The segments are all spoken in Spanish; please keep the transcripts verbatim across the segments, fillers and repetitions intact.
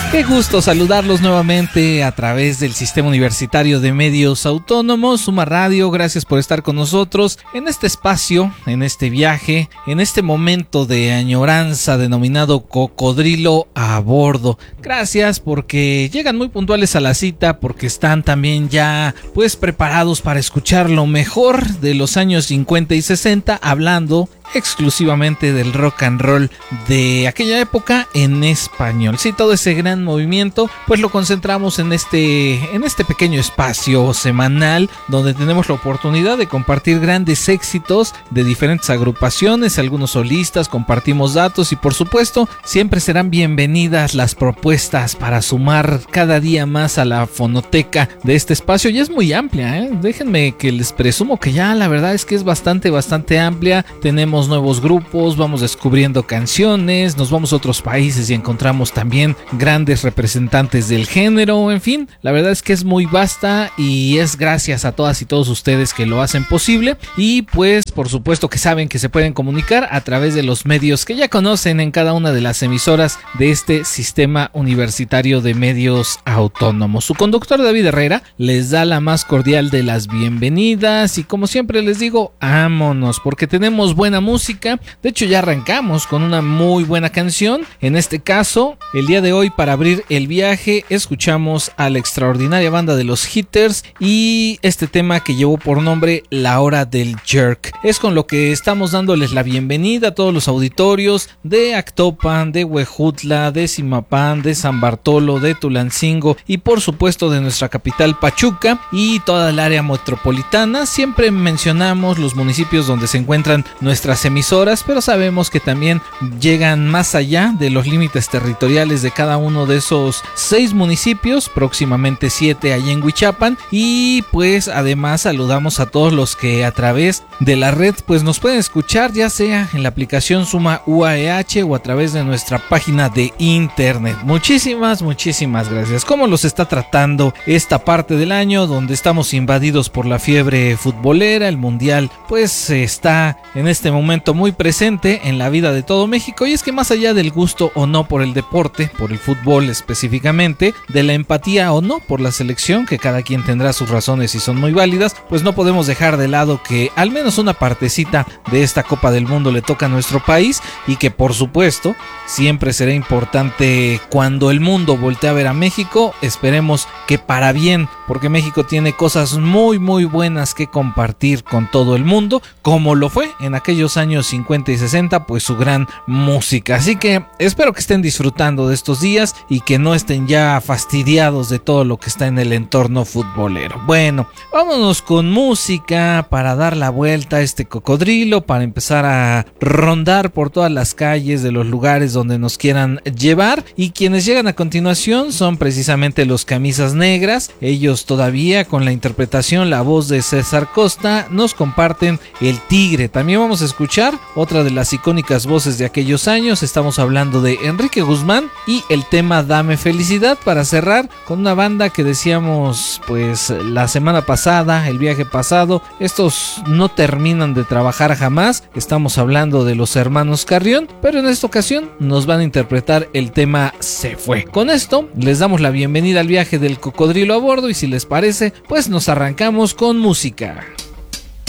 Qué gusto saludarlos nuevamente a través del Sistema Universitario de Medios Autónomos, Suma Radio. Gracias por estar con nosotros en este espacio, en este viaje, en este momento de añoranza denominado Cocodrilo a Bordo. Gracias porque llegan muy puntuales a la cita, porque están también ya pues preparados para escuchar lo mejor de los años cincuenta y sesenta, hablando exclusivamente del rock and roll de aquella época en español. Sí, todo ese gran movimiento pues lo concentramos en este en este pequeño espacio semanal donde tenemos la oportunidad de compartir grandes éxitos de diferentes agrupaciones, algunos solistas, compartimos datos y por supuesto siempre serán bienvenidas las propuestas para sumar cada día más a la fonoteca de este espacio. Ya es muy amplia, ¿eh? Déjenme que les presumo que ya la verdad es que es bastante bastante amplia. Tenemos nuevos grupos, vamos descubriendo canciones, nos vamos a otros países y encontramos también grandes representantes del género. En fin, la verdad es que es muy vasta y es gracias a todas y todos ustedes que lo hacen posible. Y pues por supuesto que saben que se pueden comunicar a través de los medios que ya conocen en cada una de las emisoras de este Sistema Universitario de Medios Autónomos. Su conductor David Herrera les da la más cordial de las bienvenidas y como siempre les digo, ámonos porque tenemos buena música. música. De hecho ya arrancamos con una muy buena canción. En este caso, el día de hoy para abrir el viaje escuchamos a la extraordinaria banda de los Hitters y este tema que llevó por nombre La Hora del Jerk. Es con lo que estamos dándoles la bienvenida a todos los auditorios de Actopan, de Huejutla, de Zimapán, de San Bartolo, de Tulancingo y por supuesto de nuestra capital Pachuca y toda el área metropolitana. Siempre mencionamos los municipios donde se encuentran nuestras emisoras, pero sabemos que también llegan más allá de los límites territoriales de cada uno de esos seis municipios, próximamente siete allá en Huichapan, y pues además saludamos a todos los que a través de la red pues nos pueden escuchar, ya sea en la aplicación Suma U A E H o a través de nuestra página de internet. Muchísimas, muchísimas gracias. ¿Cómo los está tratando esta parte del año donde estamos invadidos por la fiebre futbolera? El mundial pues está en este momento muy presente en la vida de todo México y es que más allá del gusto o no por el deporte, por el fútbol específicamente, de la empatía o no por la selección, que cada quien tendrá sus razones y son muy válidas, pues no podemos dejar de lado que al menos una partecita de esta Copa del Mundo le toca a nuestro país y que por supuesto siempre será importante cuando el mundo voltee a ver a México, esperemos que para bien, porque México tiene cosas muy muy buenas que compartir con todo el mundo, como lo fue en aquellos años cincuenta y sesenta, pues su gran música. Así que espero que estén disfrutando de estos días y que no estén ya fastidiados de todo lo que está en el entorno futbolero. Bueno, vámonos con música para dar la vuelta a este cocodrilo, para empezar a rondar por todas las calles de los lugares donde nos quieran llevar, y quienes llegan a continuación son precisamente los Camisas Negras. Ellos todavía con la interpretación, la voz de César Costa, nos comparten El Tigre. También vamos a escuchar otra de las icónicas voces de aquellos años. Estamos hablando de Enrique Guzmán y el tema Dame Felicidad, para cerrar con una banda que decíamos pues la semana pasada, el viaje pasado, estos no terminan de trabajar jamás. Estamos hablando de los hermanos Carrión, pero en esta ocasión nos van a interpretar el tema Se Fue. Con esto les damos la bienvenida al viaje del cocodrilo a bordo y si les parece pues nos arrancamos con música.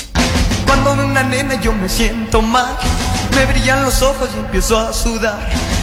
Cuando veo una nena yo me siento mal, me brillan los ojos y empiezo a sudar.